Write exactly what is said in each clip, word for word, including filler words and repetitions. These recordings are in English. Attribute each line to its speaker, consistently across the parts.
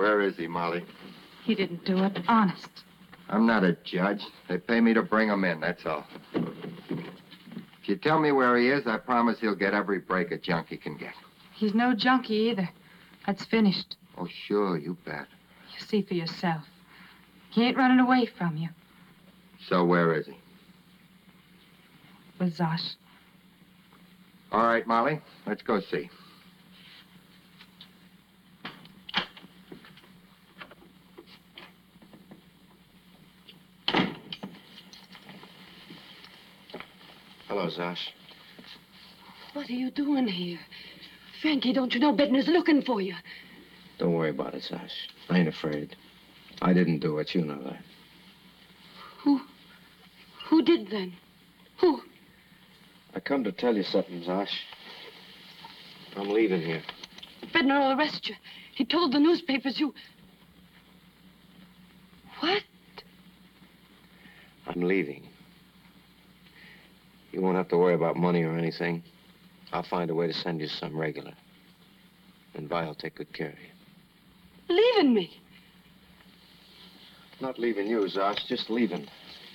Speaker 1: Where is he, Molly?
Speaker 2: He didn't do it, honest.
Speaker 1: I'm not a judge. They pay me to bring him in, that's all. If you tell me where he is, I promise he'll get every break a junkie can get.
Speaker 2: He's no junkie either. That's finished.
Speaker 1: Oh, sure, you bet.
Speaker 2: You see for yourself. He ain't running away from you.
Speaker 1: So where is he?
Speaker 2: With Zosh.
Speaker 1: All right, Molly, let's go see. Hello, Zosh.
Speaker 3: What are you doing here? Frankie, don't you know Bedner's looking for you?
Speaker 1: Don't worry about it, Zosh. I ain't afraid. I didn't do it, you know that.
Speaker 3: Who? Who did then? Who?
Speaker 1: I come to tell you something, Zosh. I'm leaving here.
Speaker 3: Bednar will arrest you. He told the newspapers you... What?
Speaker 1: I'm leaving. You won't have to worry about money or anything. I'll find a way to send you some regular. And Vi will take good care of you.
Speaker 3: Leaving me?
Speaker 1: Not leaving you, Zosh, just leaving.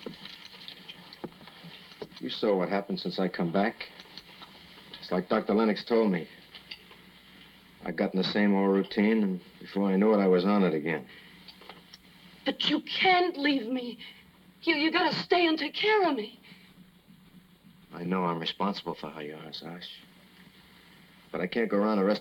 Speaker 1: You saw what happened since I come back. It's like Doctor Lennox told me. I got in the same old routine, and before I knew it, I was on it again.
Speaker 3: But you can't leave me. You, you gotta stay and take care of me.
Speaker 1: I know I'm responsible for how you are, Zosh. But I can't go around arresting